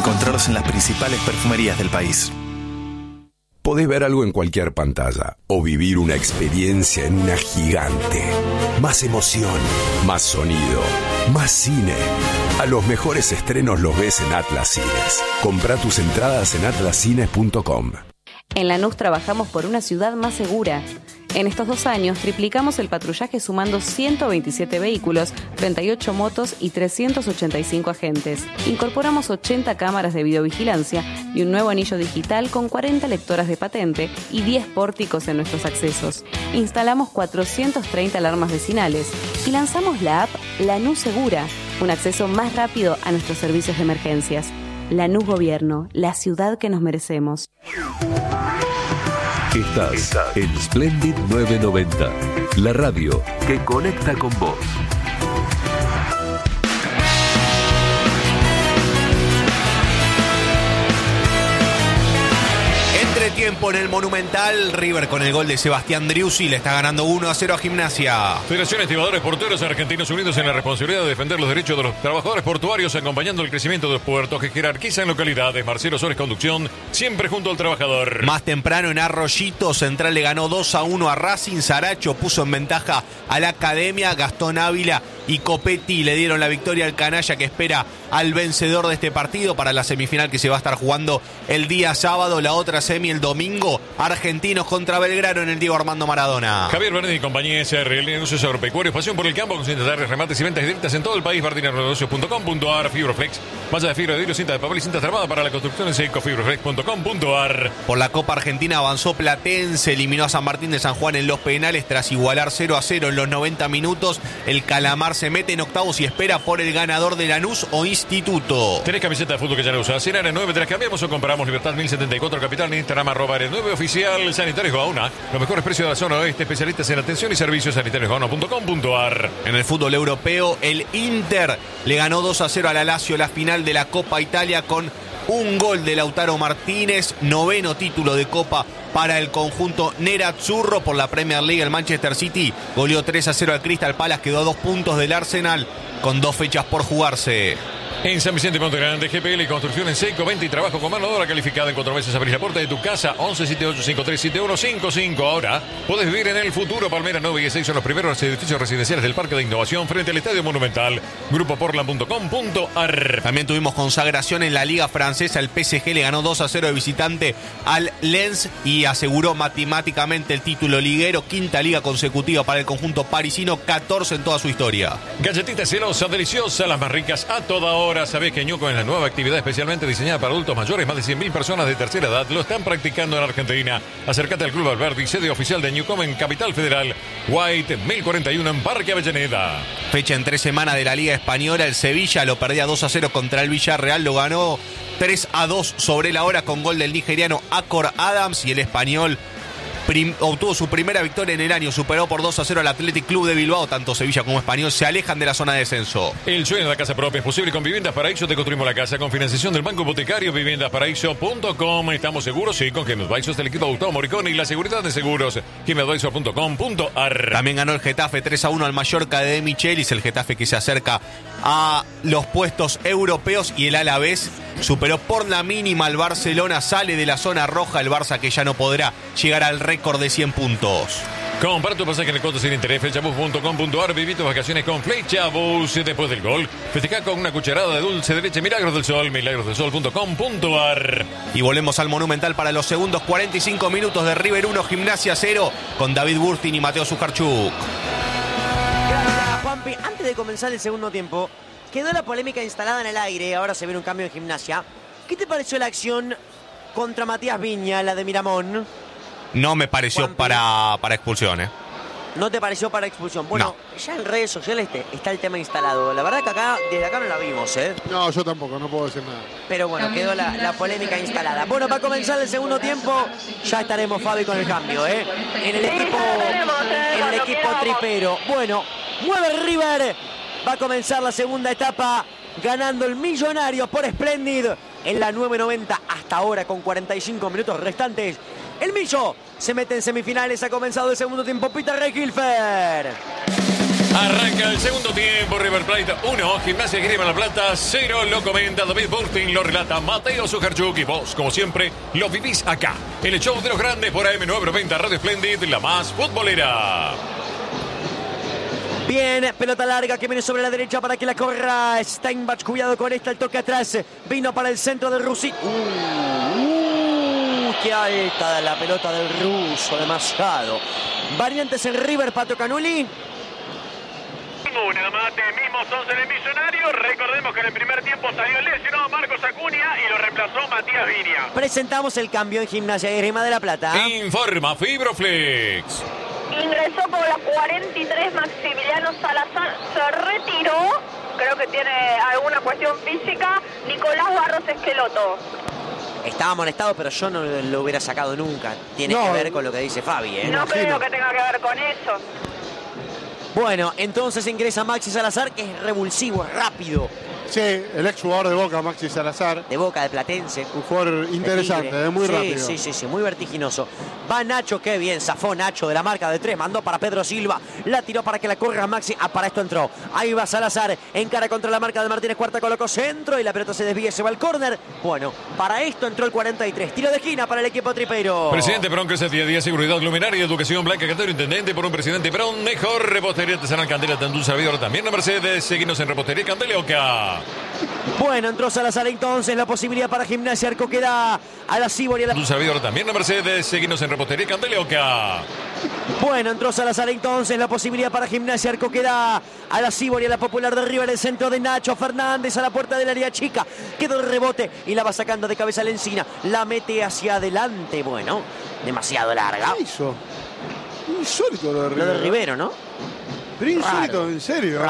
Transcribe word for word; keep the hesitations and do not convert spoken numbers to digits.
encontrarlos en las principales perfumerías del país. Podés ver algo en cualquier pantalla o vivir una experiencia en una gigante. Más emoción, más sonido, más cine. A los mejores estrenos los ves en Atlas Cines. Comprá tus entradas en atlas cines punto com. En Lanús trabajamos por una ciudad más segura. En estos dos años triplicamos el patrullaje sumando ciento veintisiete vehículos, treinta y ocho motos y trescientos ochenta y cinco agentes. Incorporamos ochenta cámaras de videovigilancia y un nuevo anillo digital con cuarenta lectoras de patente y diez pórticos en nuestros accesos. Instalamos cuatrocientas treinta alarmas vecinales y lanzamos la app Lanús Segura, un acceso más rápido a nuestros servicios de emergencias. Lanús Gobierno, la ciudad que nos merecemos. Estás, Estás en Splendid novecientos noventa, la radio que conecta con vos. Tiempo en el Monumental, River con el gol de Sebastián Driussi le está ganando uno a cero a Gimnasia. Federación Estibadores Porteros Argentinos unidos en la responsabilidad de defender los derechos de los trabajadores portuarios, acompañando el crecimiento de los puertos que jerarquizan localidades. Marcelo Sores Conducción, siempre junto al trabajador. Más temprano en Arroyito, Central le ganó dos a uno a Racing. Saracho puso en ventaja a la Academia. Gastón Ávila y Copetti le dieron la victoria al canalla que espera al vencedor de este partido para la semifinal que se va a estar jugando el día sábado. La otra semi el domingo, Argentinos contra Belgrano en el Diego Armando Maradona. Javier Bernetti y compañía S R L, negocios agropecuarios, pasión por el campo, con cientos de remates y ventas directas en todo el país. Martínez Negocios punto com punto a r, Fibroflex, malla de fibra de vidrio, cinta de papel y cinta trabada para la construcción en seco, fibroflex punto com punto a r. Por la Copa Argentina avanzó Platense, eliminó a San Martín de San Juan en los penales tras igualar cero a cero en los noventa minutos. El Calamar se mete en octavos y espera por el ganador de Lanús o Instituto. ¿Tenés camiseta de fútbol que ya no usas? En área nueve te las cambiamos o compramos. Libertad mil setenta y cuatro Capital, en Instagram arroba área nueve oficial. Sanitarios Gaona, los mejores precios de la zona oeste, especialistas en atención y servicios. Sanitarios Gaona punto com punto a r. En el fútbol europeo, el Inter le ganó dos a cero a la Lazio la final de la Copa Italia con un gol de Lautaro Martínez, noveno título de Copa para el conjunto nerazzurro. Por la Premier League, el Manchester City goleó tres a cero al Crystal Palace, quedó a dos puntos del Arsenal con dos fechas por jugarse. En San Vicente Monte Grande, G P L, construcción en seco, venta y trabajo con mano de obra calificada. En cuatro meses abrís la puerta de tu casa. Once siete ocho cinco tres siete uno cinco cinco. Ahora podés vivir en el futuro. Palmera nueve y seis son los primeros edificios residenciales del Parque de Innovación frente al Estadio Monumental. Grupo Portland punto com punto a r. También tuvimos consagración en la Liga Francesa. El P S G le ganó dos a cero de visitante al Lens y aseguró matemáticamente el título liguero. Quinta liga consecutiva para el conjunto parisino, catorce en toda su historia. Galletitas celosas, deliciosas, las más ricas a toda hora. Ahora sabés que Ñuco es la nueva actividad especialmente diseñada para adultos mayores. Más de cien mil personas de tercera edad lo están practicando en Argentina. Acércate al Club Alberdi, sede oficial de Ñucom en Capital Federal. White, mil cuarenta y uno en Parque Avellaneda. Fecha en tres semanas de la Liga Española. El Sevilla lo perdía dos a cero contra el Villarreal. Lo ganó tres a dos sobre la hora con gol del nigeriano Akor Adams. Y el Español Prim, obtuvo su primera victoria en el año, superó por dos a cero al Athletic Club de Bilbao. Tanto Sevilla como Español se alejan de la zona de descenso. El sueño de la casa propia es posible con Viviendas Paraíso. Te construimos la casa con financiación del Banco Hipotecario. Viviendas Paraíso punto com. Estamos seguros, sí, con Game Advisors del equipo de Gustavo Morricone y la seguridad de seguros. Game Advisors punto com punto a r. También ganó el Getafe tres a uno al Mallorca de De Michelis. El Getafe que se acerca a los puestos europeos y el Alavés superó por la mínima al Barcelona, sale de la zona roja el Barça que ya no podrá llegar al récord de cien puntos. Compra tu pasaje en el costo sin interés, flechabus punto com punto a r. Viví tus vacaciones con Flechabus. Después del gol, festeja con una cucharada de dulce de leche Milagros del Sol, milagros del sol punto com punto a r. Y volvemos al Monumental para los segundos cuarenta y cinco minutos de River uno, Gimnasia cero, con David Burstin y Mateo Sujarchuk. Gracias, Juanpi. Antes de comenzar el segundo tiempo, quedó la polémica instalada en el aire. Ahora se viene un cambio en Gimnasia. ¿Qué te pareció la acción contra Matías Viña, la de Miramón? No me pareció para, para expulsión, ¿eh? ¿No te pareció para expulsión? Bueno, no. Ya en redes sociales está el tema instalado. La verdad que acá, desde acá no la vimos, ¿eh? No, yo tampoco, no puedo decir nada. Pero bueno, quedó la, la polémica instalada. Bueno, para comenzar el segundo tiempo, ya estaremos, Fabi, con el cambio, ¿eh? En el equipo, en el equipo tripero. Bueno, mueve River. Va a comenzar la segunda etapa, ganando el Millonario por Splendid en la nueve noventa hasta ahora con cuarenta y cinco minutos restantes. El Millo se mete en semifinales, ha comenzado el segundo tiempo. Peter Rehilfer. Arranca el segundo tiempo, River Plate uno, Gimnasia Grima La Plata cero. Lo comenta David Burtin, lo relata Mateo Sujarchuk y vos, como siempre, lo vivís acá, en el show de los grandes por A M novecientos noventa Radio Splendid, la más futbolera. Bien, pelota larga que viene sobre la derecha para que la corra Steinbach. Cuidado con esta, el toque atrás. Vino para el centro del Rusi. Uh, uh, qué alta la pelota del ruso, demasiado. Variantes en River, Pato Canuli. Ninguna, Mate, mismos once del Millonario. Recordemos que en el primer tiempo salió lesionado Marcos Acuña y lo reemplazó Matías Viña. Presentamos el cambio en Gimnasia y Grima de La Plata. Informa Fibroflex. Ingresó por los cuarenta y tres Maximiliano Salazar, se retiró, creo que tiene alguna cuestión física, Nicolás Barros Esqueloto. Estaba amonestado, pero yo no lo hubiera sacado nunca. Tiene No, que ver con lo que dice Fabi, ¿eh? No creo que tenga que ver con eso. Bueno, entonces ingresa Maxi Salazar, que es revulsivo, es rápido. Sí, el ex jugador de Boca, Maxi Salazar. De Boca, de Platense. Un jugador interesante, eh, muy sí, rápido. Sí, sí, sí, muy vertiginoso. Va Nacho, qué bien, zafó Nacho de la marca de tres, mandó para Pedro Silva, la tiró para que la corra Maxi, ah, para esto entró. Ahí va Salazar, encara contra la marca de Martínez Cuarta, colocó centro y la pelota se desvía y se va al córner. Bueno, para esto entró el cuarenta y tres, tiro de esquina para el equipo tripero. Presidente Perón, crece día a día, seguridad, luminaria, educación, blanca, cantero, intendente, por un presidente Perón, mejor repostería artesanal, Candela, Tandún, Servidor, también la Mercedes, seguimos en repostería, Candela, Oca. Bueno, entró Salazar entonces, la posibilidad para Gimnasia, arco que da a la Cibor y a la... Un servidor también, la Mercedes, seguimos en repostería, Candela, Oca. Bueno, entró Salazar entonces, la posibilidad para Gimnasia, arco que da a la Cibor y a la Popular de River, el centro de Nacho Fernández a la puerta del área chica, quedó el rebote y la va sacando de cabeza la Encina, la mete hacia adelante, bueno, demasiado larga. ¿Qué hizo? Insólito lo de Lo Rivero. de Rivero, ¿no? Pero insólito, Raro. en serio.